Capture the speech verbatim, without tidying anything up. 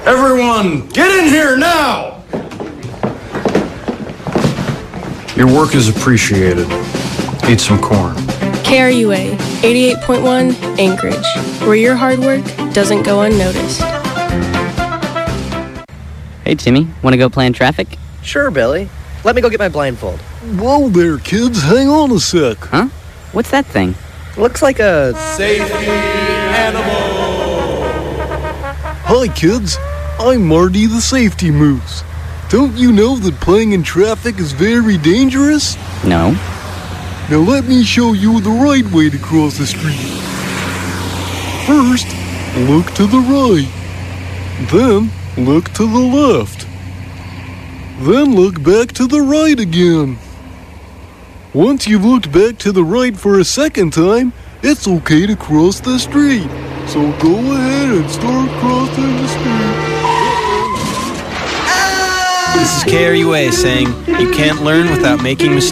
Everyone, get in here now! Your work is appreciated. Eat some corn. K R U A, eighty-eight point one, Anchorage, where your hard work doesn't go unnoticed. Hey, Timmy, want to go play in traffic? Sure, Billy. Let me go get my blindfold. Whoa there, kids. Hang on a sec. Huh? What's that thing? Looks like a... Safety animal! Hi, kids. I'm Marty the Safety Moose. Don't you know that playing in traffic is very dangerous? No. Now let me show you the right way to cross the street. First, look to the right. Then, look to the left. Then look back to the right again. Once you've looked back to the right for a second time, it's okay to cross the street. So go ahead and start crossing the street. This is K R U A saying, you can't learn without making mistakes.